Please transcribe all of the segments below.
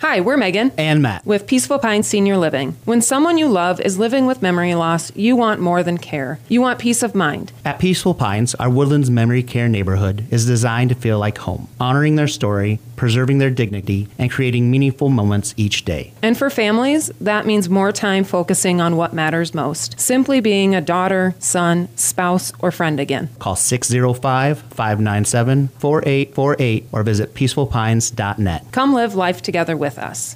Hi, we're Megan and Matt with Peaceful Pines Senior Living. When someone you love is living with memory loss, you want more than care. You want peace of mind. At Peaceful Pines, our Woodlands Memory Care neighborhood is designed to feel like home, honoring their story, preserving their dignity, and creating meaningful moments each day. And for families, that means more time focusing on what matters most. Simply being a daughter, son, spouse, or friend again. Call 605-597-4848 or visit peacefulpines.net. Come live life together with us.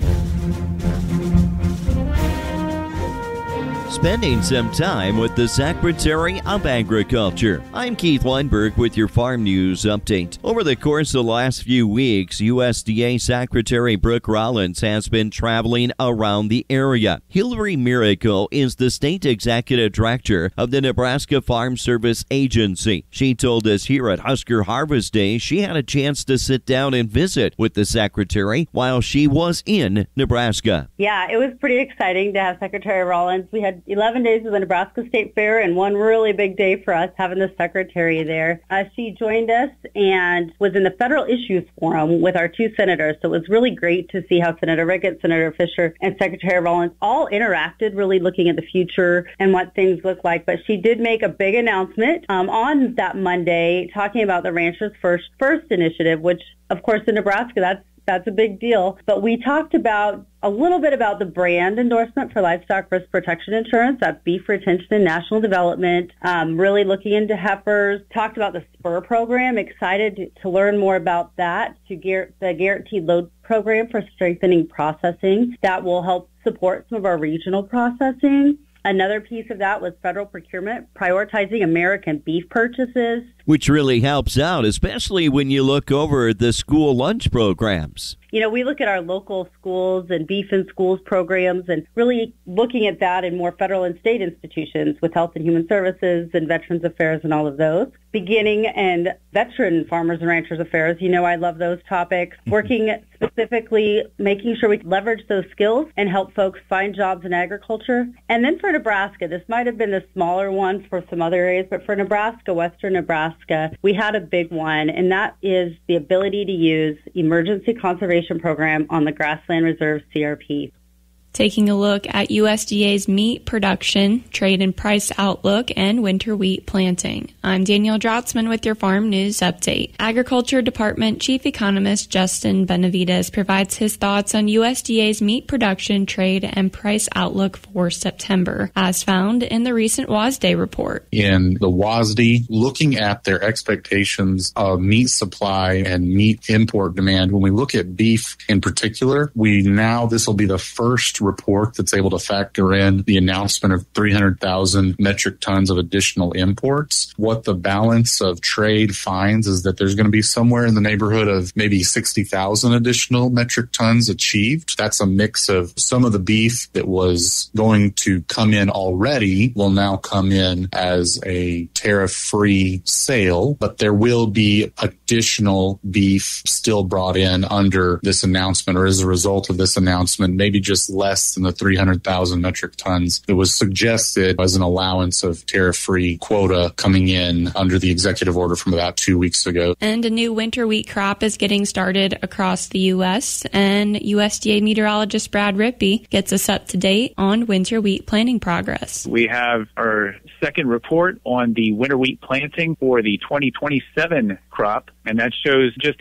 Spending some time with the Secretary of Agriculture. I'm Keith Weinberg with your Farm News Update. Over the course of the last few weeks, USDA Secretary Brooke Rollins has been traveling around the area. Hillary Miracle is the State Executive Director of the Nebraska Farm Service Agency. She told us here at Husker Harvest Day she had a chance to sit down and visit with the Secretary while she was in Nebraska. Yeah, it was pretty exciting to have Secretary Rollins. We had 11 days of the Nebraska State Fair and one really big day for us having the secretary there. She joined us and was in the Federal Issues Forum with our two senators. So it was really great to see how Senator Ricketts, Senator Fisher, and Secretary Rollins all interacted, really looking at the future and what things look like. But she did make a big announcement on that Monday talking about the Ranchers First initiative, which, of course, in Nebraska, that's a big deal. But we talked about a little bit about the brand endorsement for livestock risk protection insurance, that beef retention and national development, really looking into heifers, talked about the SPUR program, excited to learn more about that, the guaranteed load program for strengthening processing that will help support some of our regional processing. Another piece of that was federal procurement, prioritizing American beef purchases. Which really helps out, especially when you look over the school lunch programs. You know, we look at our local schools and beef in schools programs and really looking at that in more federal and state institutions with Health and Human Services and Veterans Affairs and all of those. Beginning and veteran farmers and ranchers affairs, you know I love those topics. Working specifically, making sure we leverage those skills and help folks find jobs in agriculture. And then for Nebraska, this might have been the smaller one for some other areas, but for Nebraska, Western Nebraska, we had a big one, and that is the ability to use Emergency Conservation Program on the Grassland Reserve CRP. Taking a look at USDA's meat production, trade and price outlook, and winter wheat planting. I'm Danielle Drotzman with your Farm News Update. Agriculture Department Chief Economist Justin Benavides provides his thoughts on USDA's meat production, trade, and price outlook for September, as found in the recent WASDE report. In the WASDE, looking at their expectations of meat supply and meat import demand, when we look at beef in particular, this will be the first report that's able to factor in the announcement of 300,000 metric tons of additional imports. What the balance of trade finds is that there's going to be somewhere in the neighborhood of maybe 60,000 additional metric tons achieved. That's a mix of some of the beef that was going to come in already will now come in as a tariff-free sale, but there will be additional beef still brought in under this announcement or as a result of this announcement, maybe just less than the 300,000 metric tons that was suggested as an allowance of tariff-free quota coming in under the executive order from about 2 weeks ago. And a new winter wheat crop is getting started across the U.S., and USDA meteorologist Brad Rippey gets us up to date on winter wheat planting progress. We have our second report on the winter wheat planting for the 2027 crop, and that shows just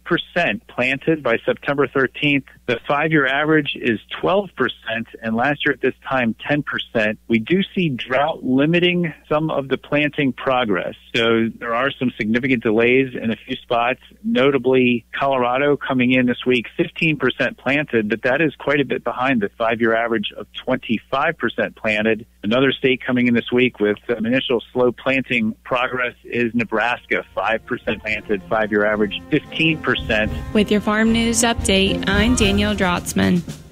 8% planted by September 13th. The 5-year average is 12%, and last year at this time, 10%. We do see drought limiting some of the planting progress. So there are some significant delays in a few spots, notably Colorado coming in this week, 15% planted, but that is quite a bit behind the 5-year average of 25% planted. Another state coming in this week with initial slow planting progress is Nebraska, 5% planted, 5-year average 15%. With your Farm News Update, I'm Danielle Drotzman.